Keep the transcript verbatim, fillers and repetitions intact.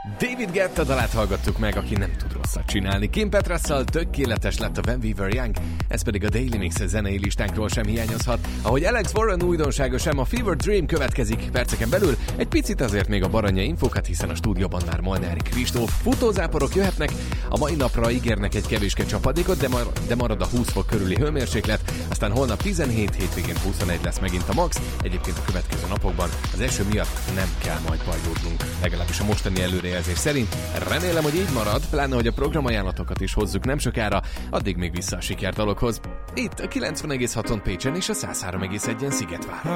David Guetta dalát hallgattuk meg, aki nem tud rosszat csinálni. Kim Petras-szal tökéletes lett a When We Were Young, ez pedig a Daily Mix zenei listánkról sem hiányozhat. Ahogy Alex Warren újdonsága sem, a Fever Dream következik perceken belül, egy picit azért még a Baranya infókat, hiszen a stúdióban már Molnári Kristóf. Futózáporok jöhetnek, a mai napra ígérnek egy kevéske csapadékot, de, mar- de marad a húsz fok körüli hőmérséklet, aztán holnap tizenhét, hétvégén huszonegy lesz megint a max, egyébként a következő napokban az eső miatt nem kell majd bajlódnunk, legalábbis a mostani előrejelzés szerint. Remélem, hogy így marad, pláne, hogy a programajánlatokat is hozzuk nem sokára, addig még vissza a sikerdalokhoz. Itt a kilencven egész haton Pécsen és a száz három egész egyen Szigetvár.